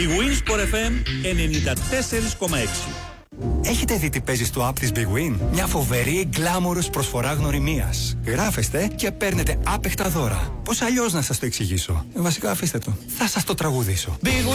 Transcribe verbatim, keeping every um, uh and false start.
Η Winsport εφ εμ ενενήντα τέσσερα κόμμα έξι. Έχετε δει τι παίζει στο app της Big Win? Μια φοβερή γκλάμορος προσφορά γνωριμίας. Γράφεστε και παίρνετε άπεχτα δώρα. Πώς αλλιώς να σας το εξηγήσω? Βασικά αφήστε το. Θα σας το τραγουδήσω. Big Win!